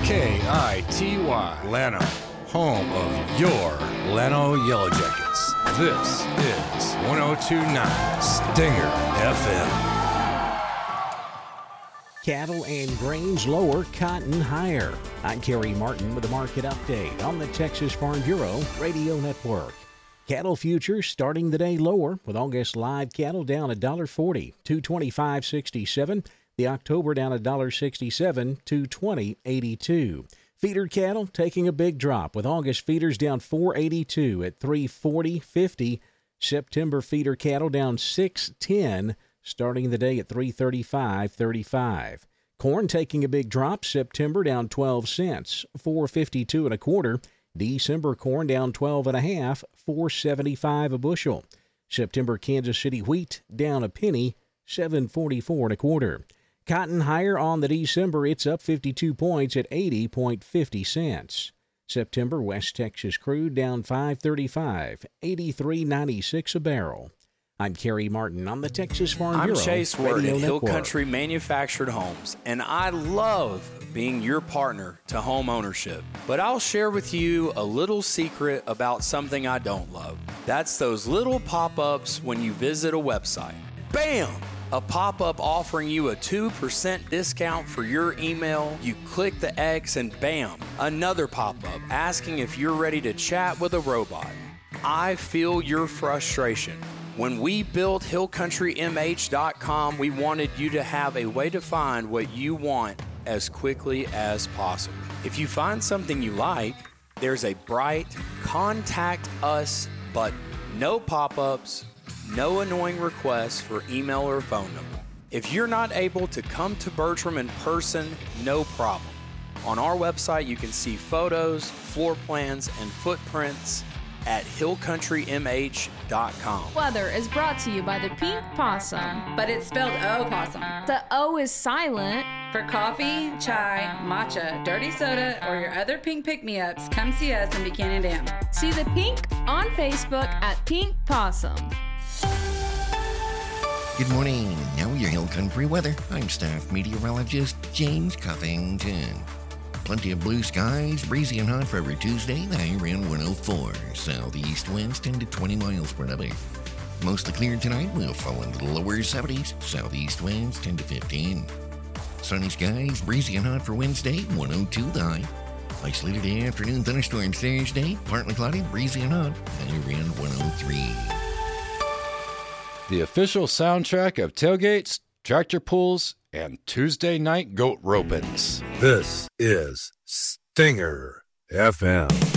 KITY, Llano, home of your Llano Yellow Jackets. This is 102.9 Stinger FM. Cattle and grains lower, cotton higher. I'm Kerry Martin with a market update on the Texas Farm Bureau Radio Network. Cattle futures starting the day lower, with August live cattle down $1.40, $225.67. The October down $1.67, $220.82. Feeder cattle taking a big drop, with August feeders down $4.82 at $340.50. September feeder cattle down $6.10, starting the day at $335.35. Corn taking a big drop, September down 12 cents, $4.52 1/4. December corn down 12 1/2, $4.75 a bushel. September Kansas City wheat down a penny, $7.44 1/4. Cotton higher on the December, it's up 52 points at 80.50 cents. September West Texas crude down 5.35, 83.96 a barrel. I'm Kerry Martin on the Texas Farm Bureau. I'm Chase Word at Hill Network. Country Manufactured Homes, and I love being your partner to home ownership. But I'll share with you a little secret about something I don't love. That's those little pop-ups when you visit a website. Bam! A pop-up offering you a 2% discount for your email. You click the X and bam, another pop-up asking if you're ready to chat with a robot. I feel your frustration. When we built HillCountryMH.com, we wanted you to have a way to find what you want as quickly as possible. If you find something you like, there's a bright Contact Us button. No pop-ups, no annoying requests for email or phone number. If you're not able to come to Bertram in person, no problem. On our website, you can see photos, floor plans, and footprints at hillcountrymh.com. Weather is brought to you by the Pink Possum. But it's spelled O-possum. The O is silent. For coffee, chai, matcha, dirty soda, or your other pink pick-me-ups, come see us in Buchanan Dam. See the pink on Facebook at Pink Possum. Good morning. Now your Hill Country weather. I'm staff meteorologist James Covington. Plenty of blue skies, breezy and hot for every Tuesday, the high around 104. Southeast winds 10 to 20 miles per hour. Mostly clear tonight, we'll fall into the lower 70s. Southeast winds 10 to 15. Sunny skies, breezy and hot for Wednesday, 102 the high. Isolated afternoon thunderstorms Thursday, partly cloudy, breezy and hot, high around 103. The official soundtrack of tailgates, tractor pulls, and Tuesday night goat ropings. This is Stinger FM.